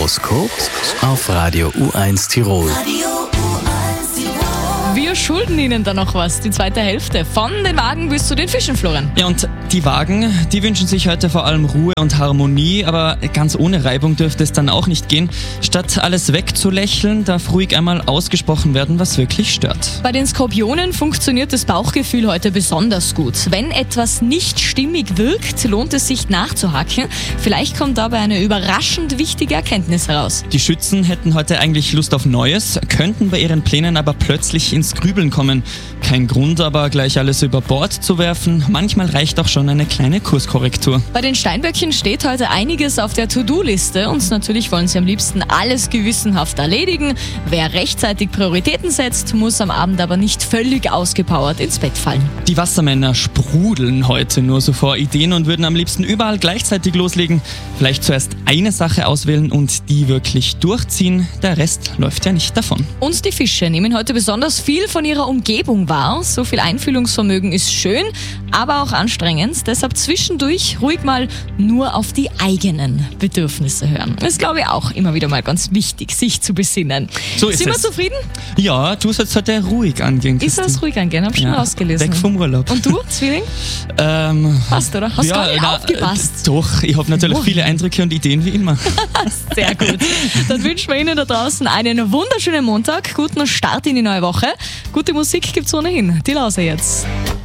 Horoskop auf Radio U1 Tirol. Wir schulden Ihnen da noch was, die zweite Hälfte. Von den Wagen bis zu den Fischen, Florian. Ja, und die Wagen, die wünschen sich heute vor allem Ruhe und Harmonie, aber ganz ohne Reibung dürfte es dann auch nicht gehen. Statt alles wegzulächeln, darf ruhig einmal ausgesprochen werden, was wirklich stört. Bei den Skorpionen funktioniert das Bauchgefühl heute besonders gut. Wenn etwas nicht stimmig wirkt, lohnt es sich nachzuhaken. Vielleicht kommt dabei eine überraschend wichtige Erkenntnis heraus. Die Schützen hätten heute eigentlich Lust auf Neues, könnten bei ihren Plänen aber plötzlich ins Grübeln kommen. Kein Grund aber, gleich alles über Bord zu werfen. Manchmal reicht auch schon eine kleine Kurskorrektur. Bei den Steinböcken steht heute einiges auf der To-Do-Liste und natürlich wollen sie am liebsten alles gewissenhaft erledigen. Wer rechtzeitig Prioritäten setzt, muss am Abend aber nicht völlig ausgepowert ins Bett fallen. Die Wassermänner sprudeln heute nur so vor Ideen und würden am liebsten überall gleichzeitig loslegen. Vielleicht zuerst eine Sache auswählen und die wirklich durchziehen. Der Rest läuft ja nicht davon. Und die Fische nehmen heute besonders viel von ihrer Umgebung wahr. So viel Einfühlungsvermögen ist schön, aber auch anstrengend. Deshalb zwischendurch ruhig mal nur auf die eigenen Bedürfnisse hören. Das ist, glaube ich, auch immer wieder mal ganz wichtig, sich zu besinnen. So ist Sind wir es. zufrieden? Ja, du sollst heute ruhig angehen, Ist das ruhig angehen? Hab schon rausgelesen. Weg vom Urlaub. Und du, Zwilling? Passt, oder? Hast gar nicht aufgepasst. Doch, ich habe natürlich viele Eindrücke und Ideen wie immer. Sehr gut. Dann wünschen wir Ihnen da draußen einen wunderschönen Montag, guten Start in die neue Woche. Gute Musik gibt's ohnehin. Die Lause jetzt.